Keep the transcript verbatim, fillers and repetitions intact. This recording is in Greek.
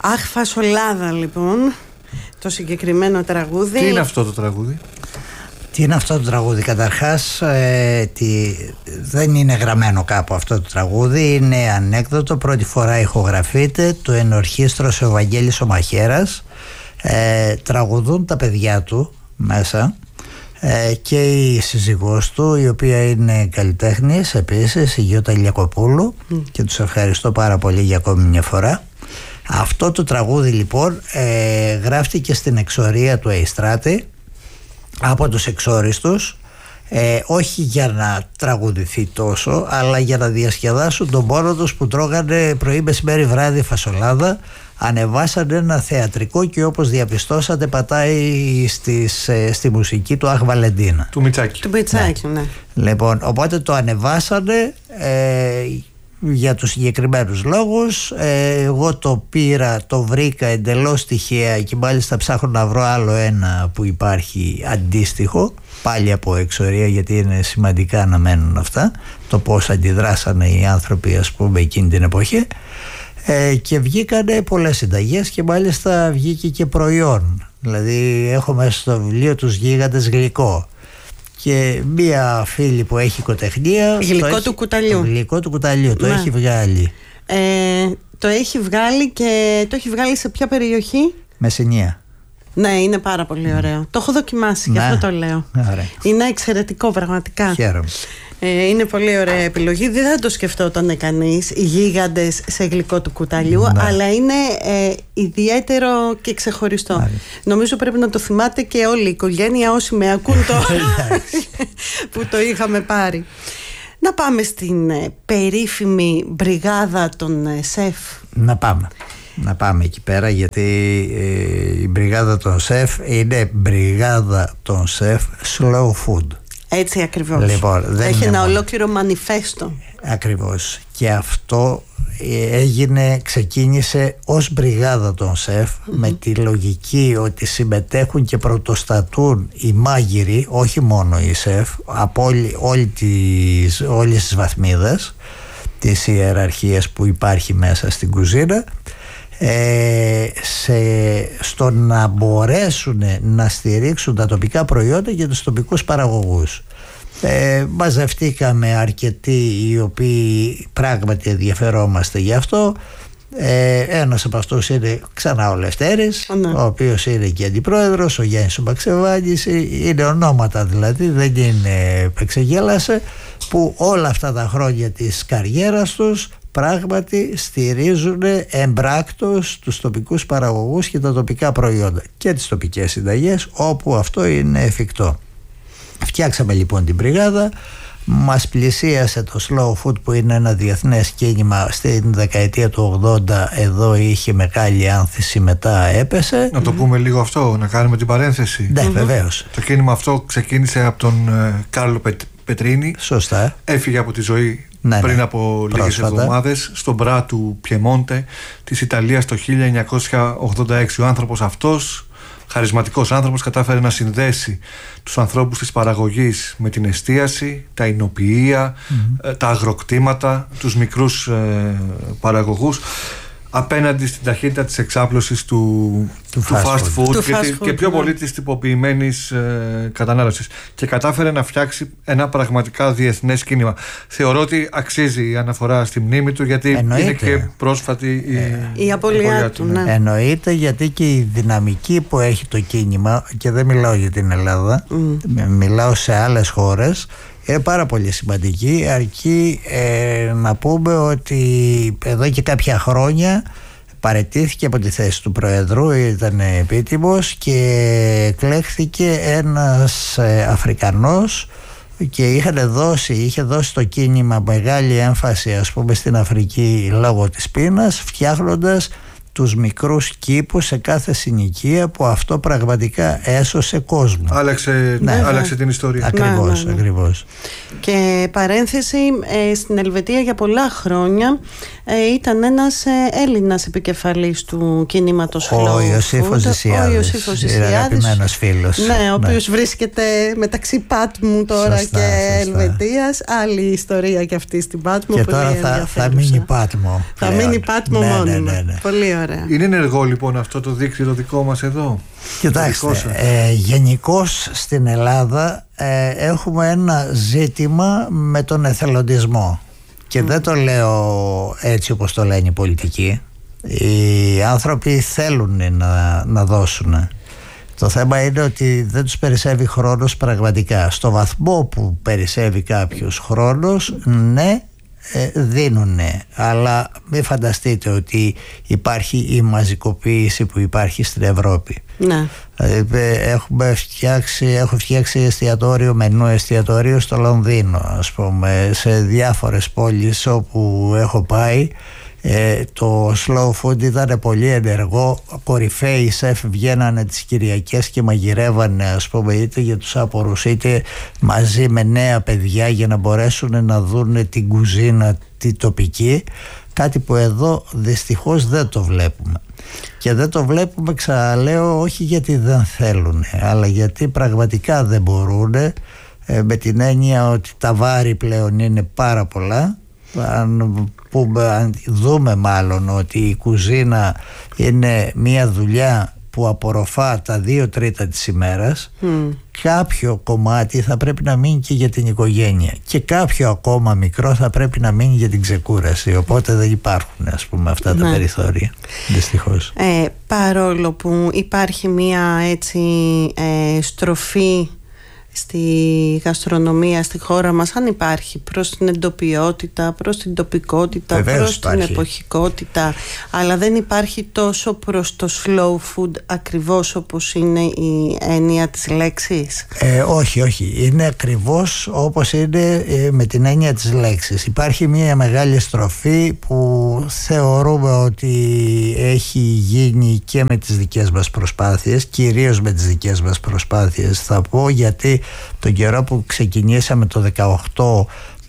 Αχ, φασολάδα λοιπόν, το συγκεκριμένο τραγούδι. Τι είναι αυτό το τραγούδι? Τι είναι αυτό το τραγούδι? Καταρχάς ε, τι, δεν είναι γραμμένο κάπου αυτό το τραγούδι, είναι ανέκδοτο, πρώτη φορά ηχογραφείται, το ενορχίστρωσε ο Βαγγέλης ο Μαχαίρας, ε, τραγουδούν τα παιδιά του μέσα ε, και η σύζυγός του, η οποία είναι καλλιτέχνης επίσης, η Γιώτα Ηλιακοπούλου, mm. και τους ευχαριστώ πάρα πολύ για ακόμη μια φορά. Αυτό το τραγούδι λοιπόν ε, γράφτηκε στην εξορία του Αϊστράτη από τους εξόριστους, ε, όχι για να τραγουδηθεί τόσο, αλλά για να διασκεδάσουν τον πόνο τους που τρώγανε πρωί, μεσημέρι, βράδυ φασολάδα. Ανεβάσανε ένα θεατρικό και όπως διαπιστώσατε πατάει στις, ε, στη μουσική του Αχ Βαλεντίνα του Μητσάκη. Του Μητσάκη, ναι. ναι. Λοιπόν, οπότε το ανεβάσανε ε, για τους συγκεκριμένους λόγους. ε, εγώ το πήρα, το βρήκα εντελώς τυχαία και μάλιστα ψάχνω να βρω άλλο ένα που υπάρχει αντίστοιχο, πάλι από εξορία, γιατί είναι σημαντικά να μένουν αυτά, το πώς αντιδράσανε οι άνθρωποι ας πούμε εκείνη την εποχή. Ε, και βγήκανε πολλές συνταγές και μάλιστα βγήκε και προϊόν. Δηλαδή έχω μέσα στο βιβλίο τους γίγαντες γλυκό και μία φίλη που έχει οικοτεχνία, γλυκό το του έχει, κουταλιού, το γλυκό του κουταλιού, το ναι. έχει βγάλει. ε, το έχει βγάλει και το έχει βγάλει σε ποια περιοχή? Μεσσηνία. Ναι, είναι πάρα πολύ ωραίο. Mm. Το έχω δοκιμάσει, ναι. γι' αυτό το λέω. Ωραία. Είναι εξαιρετικό πραγματικά. Χαίρομαι. Ε, είναι πολύ ωραία επιλογή. Δεν θα το σκεφτόταν κανείς, οι γίγαντες σε γλυκό του κουταλιού, ναι. αλλά είναι ε, ιδιαίτερο και ξεχωριστό. Άρα. Νομίζω πρέπει να το θυμάται και όλη η οικογένεια, όσοι με ακούν τώρα που το είχαμε πάρει. Να πάμε στην ε, περίφημη μπριγάδα των ε, σεφ. Να πάμε. Να πάμε εκεί πέρα, γιατί ε, η μπριγάδα των σεφ είναι μπριγάδα των σεφ slow food. Έτσι ακριβώς. Λοιπόν, δεν έχει ένα μόνο ολόκληρο μανιφέστο. Ακριβώς. Και αυτό έγινε, ξεκίνησε ως μπριγάδα των σεφ, mm-hmm. με τη λογική ότι συμμετέχουν και πρωτοστατούν οι μάγειροι, όχι μόνο οι σεφ, από όλη, όλη τις, όλες τις βαθμίδες της ιεραρχίας που υπάρχει μέσα στην κουζίνα, ε, σε, στο να μπορέσουν να στηρίξουν τα τοπικά προϊόντα και τους τοπικούς παραγωγούς. Ε, μαζευτήκαμε αρκετοί οι οποίοι πράγματι ενδιαφερόμαστε γι' αυτό. ε, Ένας από αυτούς είναι ξανά ο Λευτέρης, oh, ναι. ο οποίος είναι και αντιπρόεδρος, ο Γιάννης ο Μπαξεβάνης, είναι ονόματα δηλαδή, δεν είναι εξεγέλασε, που όλα αυτά τα χρόνια της καριέρας τους πράγματι στηρίζουν εμπράκτος τους τοπικούς παραγωγούς και τα τοπικά προϊόντα και τις τοπικές συνταγές όπου αυτό είναι εφικτό. Φτιάξαμε λοιπόν την μπριγάδα, μας πλησίασε το slow food που είναι ένα διεθνές κίνημα στην δεκαετία του ογδόντα, εδώ είχε μεγάλη άνθηση, μετά έπεσε. Να το πούμε λίγο αυτό, να κάνουμε την παρένθεση. Ναι, mm-hmm. βεβαίως. Το κίνημα αυτό ξεκίνησε από τον ε, Κάρλο Πετ, Πετρίνη. Σωστά. Έφυγε από τη ζωή ναι, πριν ναι. από λίγες Πρόσφατα. εβδομάδες στον Μπρά του Πιεμόντε της Ιταλίας το χίλια εννιακόσια ογδόντα έξι. Ο άνθρωπος αυτός, χαρισματικός άνθρωπος, κατάφερε να συνδέσει τους ανθρώπους της παραγωγής με την εστίαση, τα εινοποιεία, mm-hmm. τα αγροκτήματα, τους μικρούς ε, παραγωγούς, απέναντι στην ταχύτητα της εξάπλωσης του, του, του fast food, food του και, fast food, και πιο ναι. πολύ της τυποποιημένης ε, κατανάλωσης, και κατάφερε να φτιάξει ένα πραγματικά διεθνές κίνημα. Θεωρώ ότι αξίζει η αναφορά στη μνήμη του, γιατί εννοείται. Είναι και πρόσφατη η, ε, η απώλειά του, ναι. Ναι. Εννοείται, γιατί και η δυναμική που έχει το κίνημα, και δεν μιλάω για την Ελλάδα, mm. μιλάω σε άλλες χώρες, είναι πάρα πολύ σημαντική, αρκεί ε, να πούμε ότι εδώ και κάποια χρόνια παραιτήθηκε από τη θέση του Προεδρού, ήταν επίτιμος και εκλέχθηκε ένας ε, Αφρικανός και είχαν δώσει, είχε δώσει το κίνημα μεγάλη έμφαση ας πούμε στην Αφρική λόγω της πείνας, φτιάχνοντας τους μικρούς κήπους σε κάθε συνοικία, που αυτό πραγματικά έσωσε κόσμο. Άλλαξε, ναι, άλλαξε την ιστορία. Ακριβώς, ναι, ναι, ναι. ακριβώς. Και παρένθεση, ε, στην Ελβετία για πολλά χρόνια ε, ήταν ένας ε, Έλληνας επικεφαλής του κινήματος Slow Food. Ο Ιωσήφος Δυσιάδης, αγαπημένος φίλος. Ναι, ο οποίος ναι. βρίσκεται μεταξύ Πάτμου τώρα σωστά, και σωστά. Ελβετίας. Άλλη ιστορία και αυτή στην Πάτμο. Και τώρα θα, θα μείνει Πάτμο. Θα πλέον. μείνει Πάτμο ναι, μόνιμα. Ναι, ναι, ναι. Πολύ ωραία. Είναι ενεργό λοιπόν αυτό το δίκτυο το δικό μας εδώ? Κοιτάξτε, ε, γενικώς στην Ελλάδα ε, έχουμε ένα ζήτημα με τον εθελοντισμό και mm. δεν το λέω έτσι όπως το λένε οι πολιτικοί. Οι άνθρωποι θέλουν να, να δώσουν. Το θέμα είναι ότι δεν τους περισσεύει χρόνος πραγματικά. Στο βαθμό που περισσεύει κάποιος χρόνος, ναι, δίνουνε, αλλά μην φανταστείτε ότι υπάρχει η μαζικοποίηση που υπάρχει στην Ευρώπη. Ναι. Έχουμε φτιάξει, έχω φτιάξει εστιατόριο, μενού εστιατόριο στο Λονδίνο, ας πούμε, σε διάφορες πόλεις όπου έχω πάει. Ε, το slow food ήταν πολύ ενεργό. Κορυφαίοι σεφ βγαίνανε τις Κυριακές και μαγειρεύανε, ας πούμε, είτε για τους άπορους είτε μαζί με νέα παιδιά για να μπορέσουν να δουν την κουζίνα τη τοπική, κάτι που εδώ δυστυχώς δεν το βλέπουμε. Και δεν το βλέπουμε, ξαναλέω, όχι γιατί δεν θέλουν, αλλά γιατί πραγματικά δεν μπορούν, ε, με την έννοια ότι τα βάρη πλέον είναι πάρα πολλά. Αν, πούμε, αν δούμε μάλλον ότι η κουζίνα είναι μια δουλειά που απορροφά τα δύο τρίτα της ημέρας, mm. κάποιο κομμάτι θα πρέπει να μείνει και για την οικογένεια και κάποιο ακόμα μικρό θα πρέπει να μείνει για την ξεκούραση, οπότε δεν υπάρχουν, ας πούμε, αυτά τα ναι. περιθώρια, δυστυχώς. ε, Παρόλο που υπάρχει μια έτσι ε, στροφή στη γαστρονομία στη χώρα μας, αν υπάρχει, προς την εντοπιότητα, προς την τοπικότητα, βεβαίως προς υπάρχει. την εποχικότητα, αλλά δεν υπάρχει τόσο προς το slow food ακριβώς όπως είναι η έννοια της λέξης. ε, Όχι, όχι, είναι ακριβώς όπως είναι ε, με την έννοια της λέξης. Υπάρχει μια μεγάλη στροφή που θεωρούμε ότι έχει γίνει και με τις δικές μας προσπάθειες, κυρίως με τις δικές μας προσπάθειες θα πω, γιατί τον καιρό που ξεκινήσαμε το δεκαοκτώ